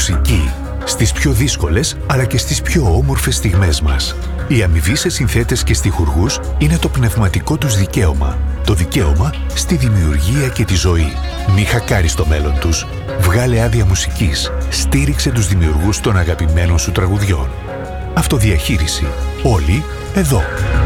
μουσική στις πιο δύσκολες αλλά και στις πιο όμορφες στιγμές μας. Η αμοιβή σε συνθέτες και στιχουργούς είναι το πνευματικό τους δικαίωμα. Το δικαίωμα στη δημιουργία και τη ζωή. Μη χακάρεις το μέλλον τους. Βγάλε άδεια μουσικής. Στήριξε τους δημιουργούς των αγαπημένων σου τραγουδιών. Αυτοδιαχείριση. Όλοι εδώ.